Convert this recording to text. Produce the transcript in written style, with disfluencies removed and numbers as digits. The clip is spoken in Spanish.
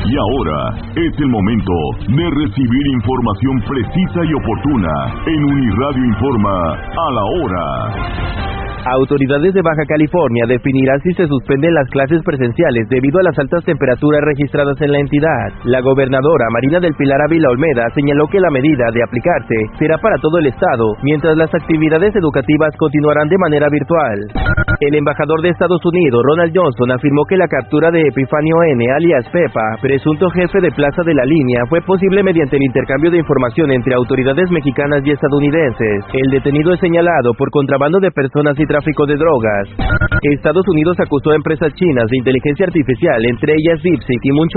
Y ahora es el momento de recibir información precisa y oportuna en Uniradio Informa a la hora. Autoridades de Baja California definirán si se suspenden las clases presenciales debido a las altas temperaturas registradas en la entidad. La gobernadora Marina del Pilar Ávila Olmeda señaló que la medida de aplicarse será para todo el estado, mientras las actividades educativas continuarán de manera virtual. El embajador de Estados Unidos, Ronald Johnson, afirmó que la captura de Epifanio N., alias Pepa, presunto jefe de Plaza de la Línea, fue posible mediante el intercambio de información entre autoridades mexicanas y estadounidenses. El detenido es señalado por contrabando de personas y tráfico de drogas. Estados Unidos acusó a empresas chinas de inteligencia artificial, entre ellas DeepSeek y